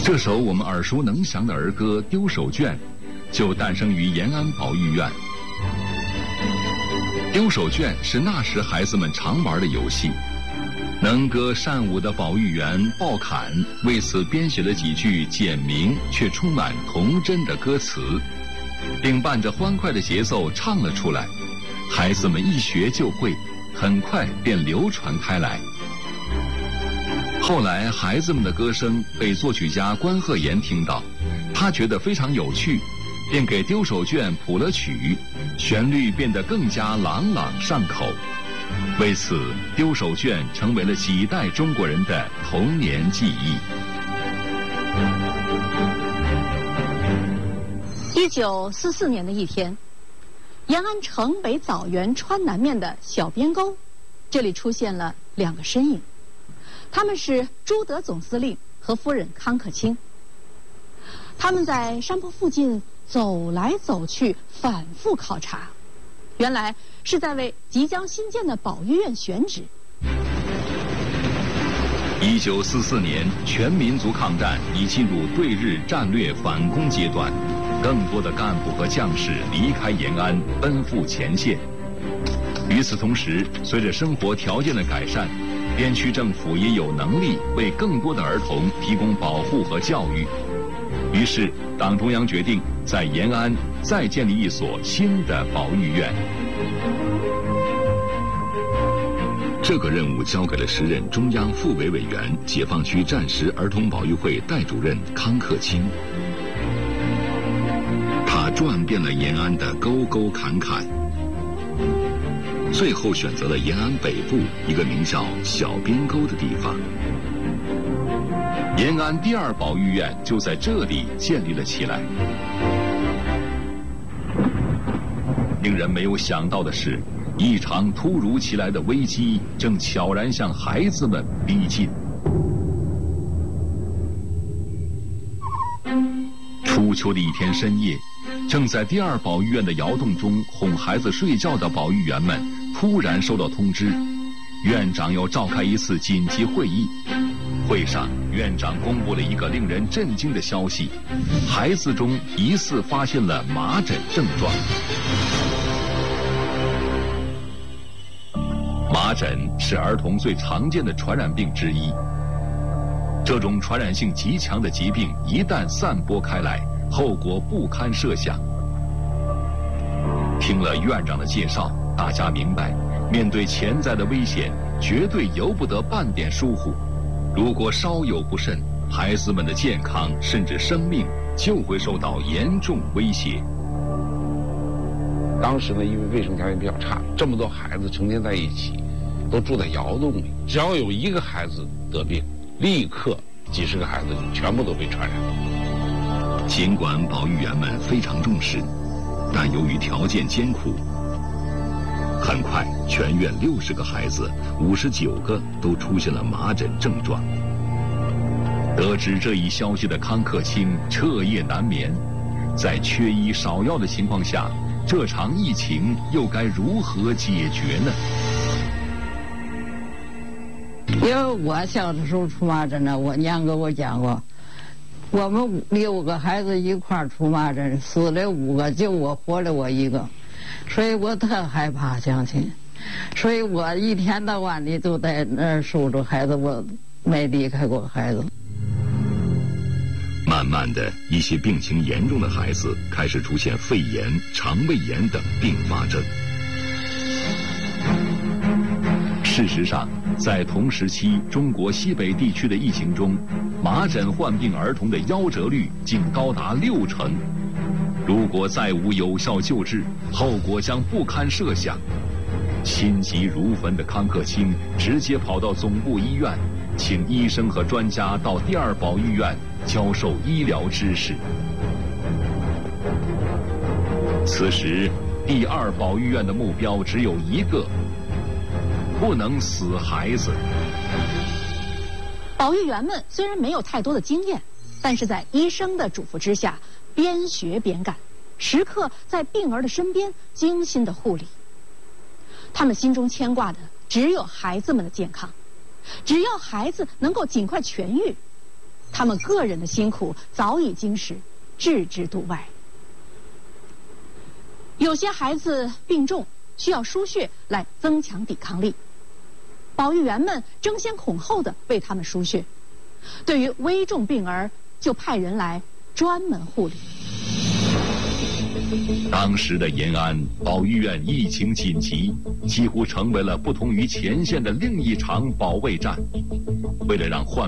这首我们耳熟能详的儿歌《丢手绢》，就诞生于延安保育院。丢手绢是那时孩子们常玩的游戏。能歌善舞的保育员鲍侃为此编写了几句简明却充满童真的歌词，并伴着欢快的节奏唱了出来。孩子们一学就会，很快便流传开来。后来孩子们的歌声被作曲家关鹤岩听到，他觉得非常有趣，便给丢手绢谱了曲，旋律变得更加朗朗上口。为此，丢手绢成为了几代中国人的童年记忆。 1944年的一天，延安城北枣园川南面的小边沟，这里出现了两个身影，他们是朱德总司令和夫人康克清。他们在山坡附近走来走去，反复考察，原来是在为即将新建的保育院选址。 1944年，全民族抗战已进入对日战略反攻阶段，更多的干部和将士离开延安，奔赴前线。与此同时，随着生活条件的改善，边区政府也有能力为更多的儿童提供保护和教育。于是，党中央决定在延安再建立一所新的保育院。这个任务交给了时任中央副委委员、解放区战时儿童保育会代主任康克清。他转遍了延安的沟沟坎坎，最后选择了延安北部一个名叫小边沟的地方。延安第二保育院就在这里建立了起来。令人没有想到的是，一场突如其来的危机正悄然向孩子们逼近。初秋的一天深夜，正在第二保育院的窑洞中哄孩子睡觉的保育员们突然收到通知，院长要召开一次紧急会议。会上，院长公布了一个令人震惊的消息：孩子中疑似发现了麻疹症状。麻疹是儿童最常见的传染病之一。这种传染性极强的疾病一旦散播开来，后果不堪设想。听了院长的介绍，大家明白，面对潜在的危险，绝对由不得半点疏忽。如果稍有不慎，孩子们的健康甚至生命就会受到严重威胁。 当时呢，因为卫生条件比较差，这么多孩子成天在一起，都住在窑洞里，只要有一个孩子得病，立刻几十个孩子全部都被传染。 尽管保育员们非常重视，但由于条件艰苦，很快全院60个孩子59个都出现了麻疹症状。得知这一消息的康克清彻夜难眠，在缺医少药的情况下，这场疫情又该如何解决呢？ 因为我小的时候出麻疹呢，我娘给我讲过，我们6个孩子一块儿出麻疹，死了5个，就我活了我1个，所以我特害怕相亲，所以我一天到晚的都在那儿守着孩子，我没离开过孩子。 慢慢的，一些病情严重的孩子开始出现肺炎、肠胃炎等并发症。事实上，在同时期中国西北地区的疫情中，麻疹患病儿童的夭折率竟高达60%。如果再无有效救治，后果将不堪设想。心急如焚的康克清直接跑到总部医院，请医生和专家到第二保育院教授医疗知识。此时，第二保育院的目标只有一个：不能死孩子。 保育员们虽然没有太多的经验，但是在医生的嘱咐之下，边学边干，时刻在病儿的身边精心的护理。他们心中牵挂的只有孩子们的健康，只要孩子能够尽快痊愈， 他们个人的辛苦早已经是置之度外。有些孩子病重，需要输血来增强抵抗力，保育员们争先恐后地为他们输血。对于危重病儿，就派人来专门护理。 当时的延安保育院疫情紧急，几乎成为了不同于前线的另一场保卫战。为了让患